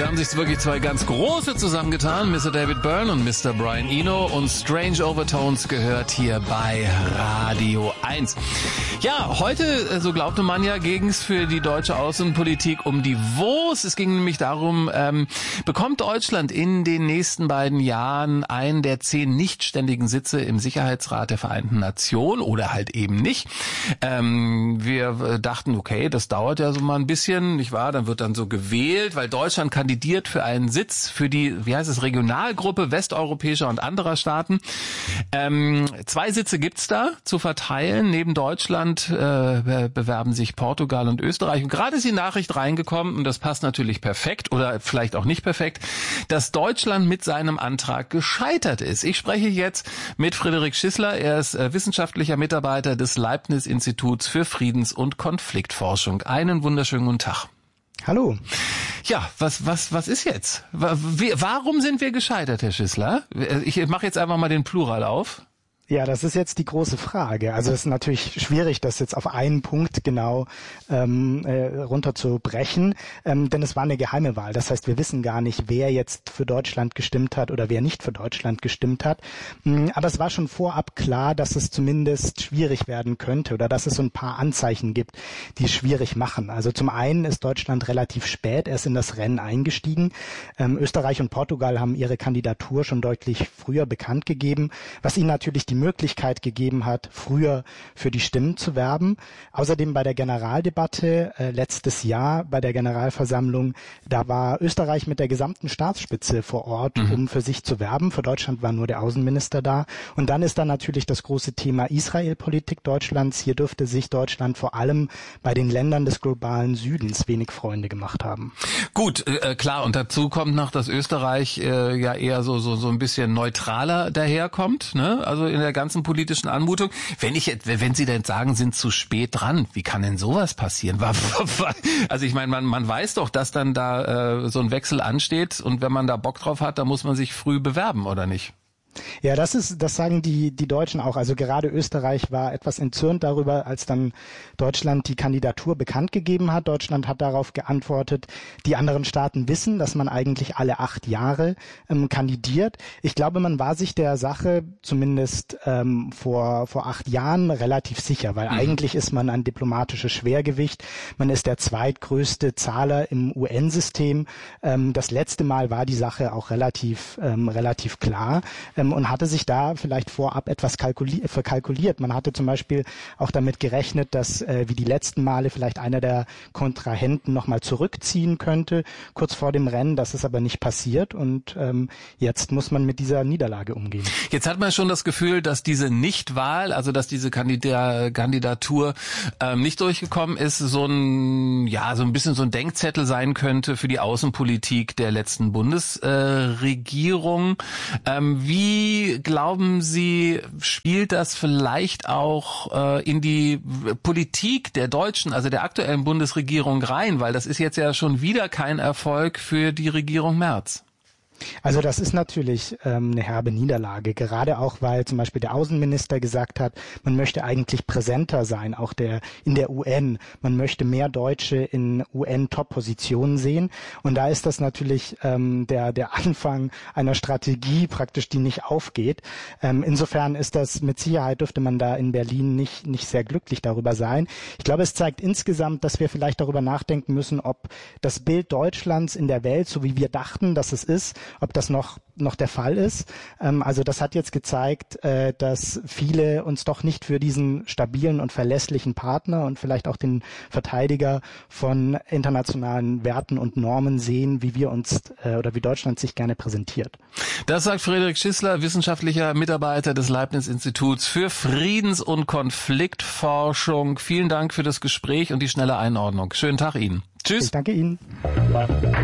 Da haben sich wirklich zwei ganz große zusammengetan, Mr. David Byrne und Mr. Brian Eno, und Strange Overtones gehört hier bei Radio 1. Ja, heute, so glaubte man ja, ging es für die deutsche Außenpolitik um die Wurst. Es ging nämlich darum, bekommt Deutschland in den nächsten beiden Jahren einen der 10 nichtständigen Sitze im Sicherheitsrat der Vereinten Nationen oder halt eben nicht. Wir dachten, okay, das dauert ja so mal ein bisschen, nicht wahr? Dann wird dann so gewählt, weil Deutschland kandidiert für einen Sitz für die, wie heißt es, Regionalgruppe westeuropäischer und anderer Staaten. 2 Sitze gibt's da zu verteilen. Neben Deutschland bewerben sich Portugal und Österreich. Und gerade ist die Nachricht reingekommen, und das passt natürlich perfekt oder vielleicht auch nicht perfekt, dass Deutschland mit seinem Antrag gescheitert ist. Ich spreche jetzt mit Frederik Schissler. Er ist wissenschaftlicher Mitarbeiter des Leibniz-Instituts für Friedens- und Konfliktforschung. Einen wunderschönen guten Tag. Hallo. Ja, was ist jetzt? Warum sind wir gescheitert, Herr Schissler? Ich mache jetzt einfach mal den Plural auf. Ja, das ist jetzt die große Frage. Also es ist natürlich schwierig, das jetzt auf einen Punkt genau runterzubrechen, denn es war eine geheime Wahl. Das heißt, wir wissen gar nicht, wer jetzt für Deutschland gestimmt hat oder wer nicht für Deutschland gestimmt hat. Aber es war schon vorab klar, dass es zumindest schwierig werden könnte oder dass es so ein paar Anzeichen gibt, die es schwierig machen. Also zum einen ist Deutschland relativ spät erst in das Rennen eingestiegen. Österreich und Portugal haben ihre Kandidatur schon deutlich früher bekannt gegeben, was ihnen natürlich die Möglichkeit gegeben hat, früher für die Stimmen zu werben. Außerdem bei der Generaldebatte letztes Jahr bei der Generalversammlung, da war Österreich mit der gesamten Staatsspitze vor Ort, um für sich zu werben. Für Deutschland war nur der Außenminister da. Und dann ist da natürlich das große Thema Israel-Politik Deutschlands. Hier dürfte sich Deutschland vor allem bei den Ländern des globalen Südens wenig Freunde gemacht haben. Gut, klar. Und dazu kommt noch, dass Österreich ja eher so ein bisschen neutraler daherkommt, ne? Also in der ganzen politischen Anmutung. Wenn Sie denn sagen, sind zu spät dran, wie kann denn sowas passieren? Also ich meine, man weiß doch, dass dann da so ein Wechsel ansteht, und wenn man da Bock drauf hat, dann muss man sich früh bewerben, oder nicht? Ja, das sagen die Deutschen auch. Also gerade Österreich war etwas entzürnt darüber, als dann Deutschland die Kandidatur bekannt gegeben hat. Deutschland hat darauf geantwortet, die anderen Staaten wissen, dass man eigentlich alle 8 Jahre kandidiert. Ich glaube, man war sich der Sache zumindest vor 8 Jahren relativ sicher, weil eigentlich ist man ein diplomatisches Schwergewicht. Man ist der zweitgrößte Zahler im UN-System. Das letzte Mal war die Sache auch relativ klar. Und hatte sich da vielleicht vorab etwas verkalkuliert. Man hatte zum Beispiel auch damit gerechnet, dass wie die letzten Male vielleicht einer der Kontrahenten nochmal zurückziehen könnte, kurz vor dem Rennen. Das ist aber nicht passiert, und jetzt muss man mit dieser Niederlage umgehen. Jetzt hat man schon das Gefühl, dass diese Nichtwahl, also dass diese Kandidatur nicht durchgekommen ist, so ein bisschen so ein Denkzettel sein könnte für die Außenpolitik der letzten Bundesregierung. Wie glauben Sie, spielt das vielleicht auch in die Politik der Deutschen, also der aktuellen Bundesregierung rein? Weil das ist jetzt ja schon wieder kein Erfolg für die Regierung Merz. Also das ist natürlich eine herbe Niederlage, gerade auch, weil zum Beispiel der Außenminister gesagt hat, man möchte eigentlich präsenter sein, auch in der UN. Man möchte mehr Deutsche in UN-Top-Positionen sehen. Und da ist das natürlich der Anfang einer Strategie praktisch, die nicht aufgeht. Insofern ist das mit Sicherheit, dürfte man da in Berlin nicht sehr glücklich darüber sein. Ich glaube, es zeigt insgesamt, dass wir vielleicht darüber nachdenken müssen, ob das Bild Deutschlands in der Welt, so wie wir dachten, dass es ist, ob das noch der Fall ist. Also das hat jetzt gezeigt, dass viele uns doch nicht für diesen stabilen und verlässlichen Partner und vielleicht auch den Verteidiger von internationalen Werten und Normen sehen, wie wir uns oder wie Deutschland sich gerne präsentiert. Das sagt Frederik Schissler, wissenschaftlicher Mitarbeiter des Leibniz-Instituts für Friedens- und Konfliktforschung. Vielen Dank für das Gespräch und die schnelle Einordnung. Schönen Tag Ihnen. Tschüss. Ich danke Ihnen.